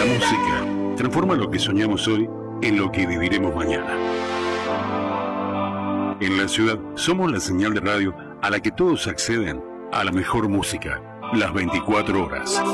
música transforma lo que soñamos hoy en lo que viviremos mañana. En la ciudad somos la señal de radio a la que todos acceden a la mejor música, las 24 horas.